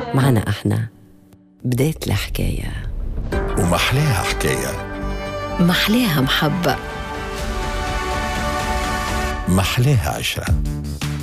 معنا احنا بداية الحكاية، ومحلاها حكاية، محلاها محبة، محلاها عشرة.